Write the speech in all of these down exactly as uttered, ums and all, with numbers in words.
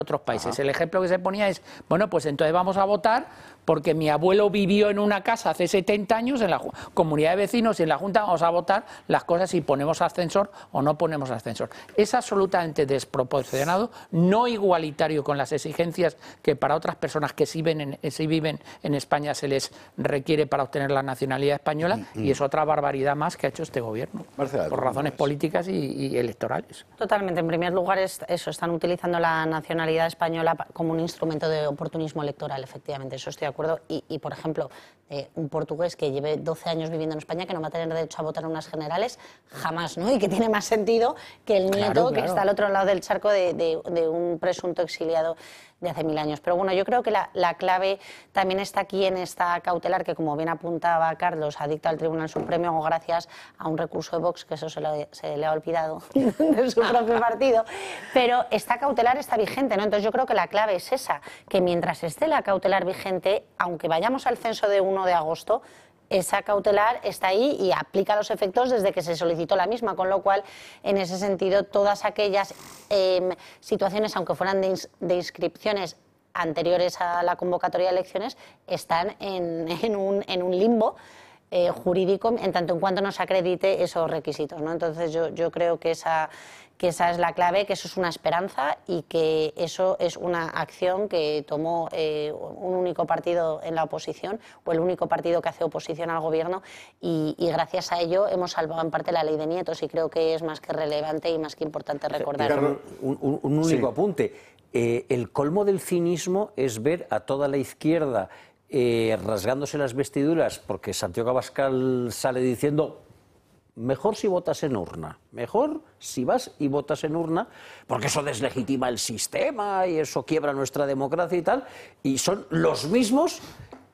otros países. Ajá. El ejemplo que se ponía es, bueno, pues entonces vamos a votar porque mi abuelo vivió en una casa hace setenta años en la comunidad de vecinos y en la Junta vamos a votar las cosas si ponemos ascensor o no ponemos ascensor. Es absolutamente desproporcionado, no igualitario con las exigencias que para otras personas que sí, ven en, sí viven en España se les requiere para obtener la nacionalidad española mm, mm. y es otra barbaridad más que ha hecho este gobierno, Marcela, por razones políticas y, y electorales. Totalmente. En primer lugar, es, eso, están utilizando la nacionalidad española como un instrumento de oportunismo electoral, efectivamente, eso estoy de acuerdo. Y, y por ejemplo, eh, un portugués que lleve doce años viviendo en España, que no va a tener derecho a votar en unas generales, jamás, ¿no? Y que tiene más sentido que el nieto, claro, claro. que está al otro lado del charco de, de, de un presunto exiliado de hace mil años. Pero bueno, yo creo que la, la clave también está aquí en esta cautelar que, como bien apuntaba Carlos, ha dictado el Tribunal Supremo gracias a un recurso de Vox, que eso se, lo, se le ha olvidado de su propio partido, pero esta cautelar está vigente, ¿no? Entonces yo creo que la clave es esa, que mientras esté la cautelar vigente, aunque vayamos al censo de uno de agosto, esa cautelar está ahí y aplica los efectos desde que se solicitó la misma, con lo cual, en ese sentido, todas aquellas eh, situaciones, aunque fueran de, ins de inscripciones anteriores a la convocatoria de elecciones, están en, en, un, en un limbo eh, jurídico en tanto en cuanto no se acredite esos requisitos, ¿no? Entonces yo, yo creo que esa, que esa es la clave, que eso es una esperanza y que eso es una acción que tomó eh, un único partido en la oposición o el único partido que hace oposición al gobierno y, y gracias a ello hemos salvado en parte la ley de nietos y creo que es más que relevante y más que importante recordarlo. Un, un, un único sí. apunte. Eh, el colmo del cinismo es ver a toda la izquierda eh, rasgándose las vestiduras porque Santiago Abascal sale diciendo mejor si votas en urna, mejor si vas y votas en urna, porque eso deslegitima el sistema y eso quiebra nuestra democracia y tal, y son los mismos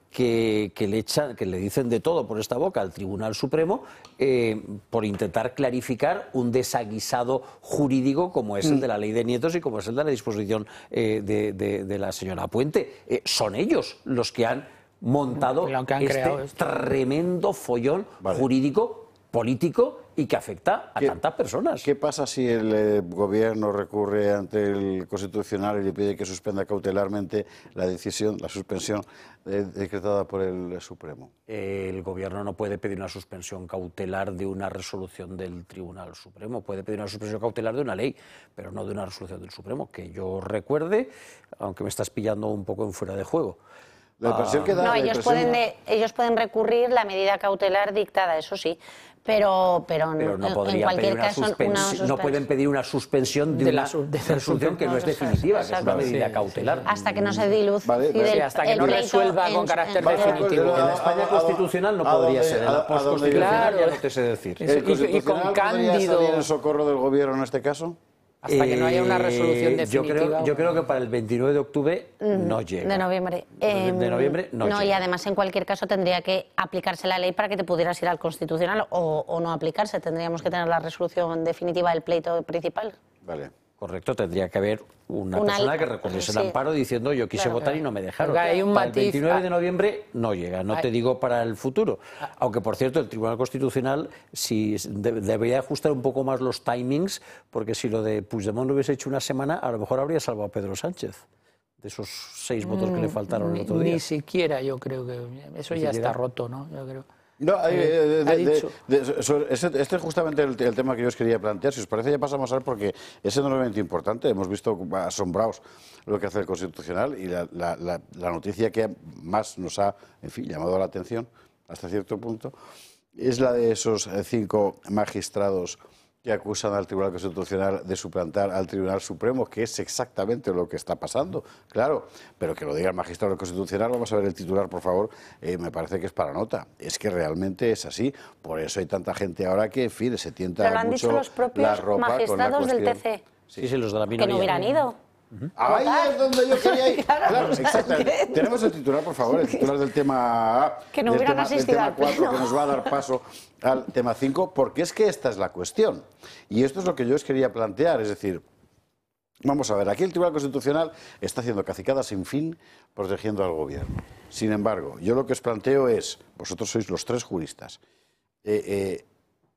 que, que, le, echan, que le dicen de todo por esta boca al Tribunal Supremo eh, por intentar clarificar un desaguisado jurídico como es el de la ley de nietos y como es el de la disposición eh, de, de, de la señora Puente. Eh, son ellos los que han montado que han este tremendo follón vale. jurídico político y que afecta a tantas personas. ¿Qué pasa si el eh, gobierno recurre ante el Constitucional y le pide que suspenda cautelarmente la decisión, la suspensión eh, decretada por el Supremo? Eh, el gobierno no puede pedir una suspensión cautelar de una resolución del Tribunal Supremo, puede pedir una suspensión cautelar de una ley, pero no de una resolución del Supremo, que yo recuerde, aunque me estás pillando un poco en fuera de juego. La impresión que da, no, la ellos, impresión... pueden de, ellos pueden recurrir la medida cautelar dictada, eso sí, pero, pero, pero no en, en cualquier una caso una no pueden pedir una suspensión de, de una la, de resolución que no es definitiva, que es una medida cautelar. Hasta que no se dilucide vale, vale. Sí, hasta que no resuelva con carácter en, definitivo. En la España constitucional no podría ser, en la postconstitucional ya no te sé decir. ¿El y, y con Cándido en socorro del gobierno en este caso? Hasta que no haya una resolución definitiva. Yo creo, yo creo que para el veintinueve de octubre no llega. De noviembre. Eh, de noviembre no, no llega. Y además, en cualquier caso, tendría que aplicarse la ley para que te pudieras ir al Constitucional o, o no aplicarse. Tendríamos que tener la resolución definitiva del pleito principal. Vale. Correcto, tendría que haber una, una persona que recurriese sí. el amparo diciendo yo quise claro, votar claro. y no me dejaron. Hay un para matiz, el veintinueve de noviembre no llega, no hay, te digo para el futuro. Aunque, por cierto, el Tribunal Constitucional si de, debería ajustar un poco más los timings, porque si lo de Puigdemont lo hubiese hecho una semana, a lo mejor habría salvado a Pedro Sánchez, de esos seis mm, votos que le faltaron ni, el otro día. Ni siquiera, yo creo que eso ni ya siquiera. está roto, ¿no? Yo creo. No, eh, de, de, de, de, sobre, este, este es justamente el, el tema que yo os quería plantear. Si os parece, ya pasamos a ver, porque es enormemente importante. Hemos visto asombrados lo que hace el Constitucional y la, la, la, la noticia que más nos ha, en fin, llamado la atención hasta cierto punto es la de esos cinco magistrados que acusan al Tribunal Constitucional de suplantar al Tribunal Supremo, que es exactamente lo que está pasando, claro, pero que lo diga el magistrado del Constitucional, vamos a ver el titular, por favor, eh, me parece que es para nota, es que realmente es así, por eso hay tanta gente ahora que, en fin, se tienta pero lo han mucho dicho los propios la ropa magistrados con la del T C. Sí, sí, los de la minoría. Que no hubieran ido. Uh-huh. Ahí es donde yo quería ir. Claro, claro, exactamente. Tenemos el titular, por favor, el titular del tema que no del hubieran tema, asistido del tema al pleno. cuatro, que nos va a dar paso al tema cinco, porque es que esta es la cuestión. Y esto es lo que yo os quería plantear, es decir, vamos a ver, aquí el Tribunal Constitucional está haciendo cacicadas sin fin protegiendo al gobierno. Sin embargo, yo lo que os planteo es, vosotros sois los tres juristas, eh, eh,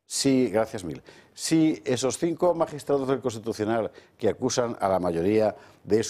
Sí, gracias mil. Si esos cinco magistrados del Constitucional que acusan a la mayoría de